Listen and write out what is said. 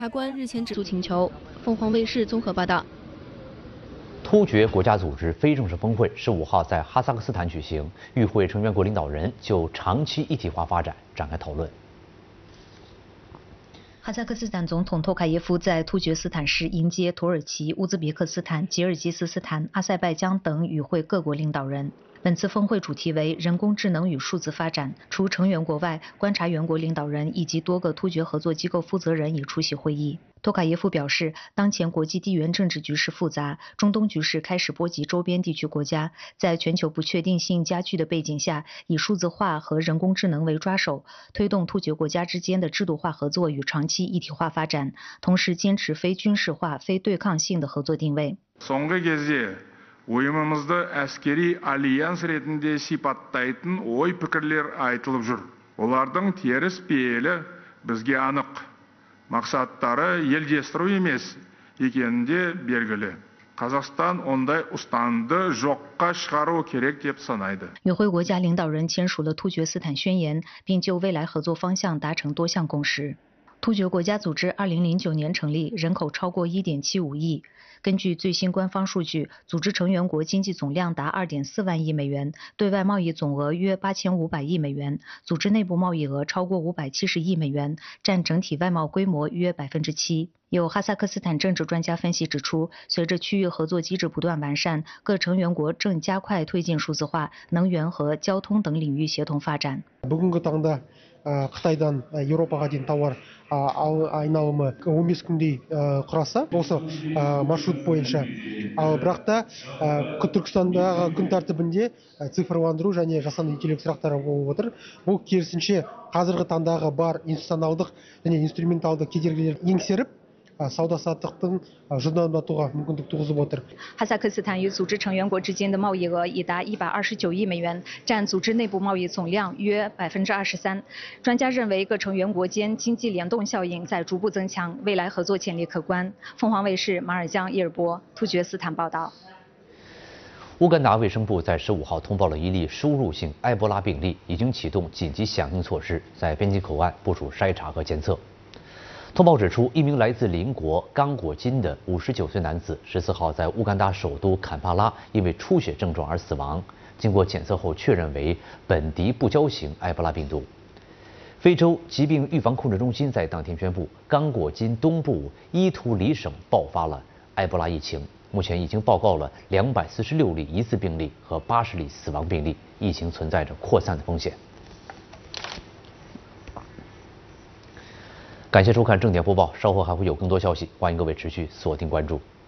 察官日前指出请求。凤凰卫视综合报道。 突厥国家组织非正式峰会15号在哈萨克斯坦举行，与会成员国领导人就长期一体化发展展开讨论。 哈萨克斯坦总统托卡耶夫在突厥斯坦市迎接土耳其、乌兹别克斯坦、吉尔吉斯斯坦、阿塞拜疆等与会各国领导人。本次峰会主题为人工智能与数字发展，除成员国外，观察员国领导人以及多个突厥合作机构负责人也出席会议。托卡耶夫表示，当前国际地缘政治局势复杂，中东局势开始波及周边地区国家，在全球不确定性加剧的背景下，以数字化和人工智能为抓手，推动突厥国家之间的制度化合作与长期一体化发展，同时坚持非军事化、非对抗性的合作定位。 Ойымымызды әскери альянс ретінде сипаттайтын ой-пікірлер айтылып жүр. Олардың теріс пейілі бізге анық. Мақсаттары елдестіру емес екені де белгілі. Қазақстан ондай ұстанымды жоққа шығару керек деп санайды。 与会国家领导人签署了突厥斯坦宣言，并就未来合作方向达成多项共识。突厥国家组织2009年成立，人口超过1.75亿。根据最新官方数据，组织成员国经济总量达2.4万亿美元，对外贸易总额约8500亿美元，组织内部贸易额超过570亿美元，占整体外贸规模约7%。有哈萨克斯坦政治专家分析指出，随着区域合作机制不断完善，各成员国正加快推进数字化、能源和交通等领域协同发展。 Қытайдан Еуропаға дейін тауар айналымы 15 күндей құраса осы маршрут бойынша. Ал бірақ та Түркістандағы күн тәртібінде цифрландыру және жасанды интеллект сұрақтары болып отыр. Бұл керісінше қазіргі таңдағы бар институционалдық және инструменталды кедергілерді еңсеріп, сауда-саттықтың жылдамдатуға мүмкіндік туғызып отыр。 哈萨克斯坦与组织成员国之间的贸易额已达129亿美元，占组织内部贸易总量约23%。专家认为，各成员国间经济联动效应在逐步增强，未来合作潜力可观。凤凰卫视马尔江、伊尔波，突厥斯坦报道。 乌干达卫生部在15号通报了一例输入性埃博拉病例，已经启动紧急响应措施，在边境口岸部署筛查和监测。通报指出，一名来自邻国刚果金的59岁男子14号在乌干达首都坎帕拉因为出血症状而死亡，经过检测后确认为本地不交型埃博拉病毒。非洲疾病预防控制中心在当天宣布，刚果金东部伊图里省爆发了埃博拉疫情，目前已经报告了246例疑似病例和80例死亡病例，疫情存在着扩散的风险。感谢收看正点播报，稍后还会有更多消息，欢迎各位持续锁定关注。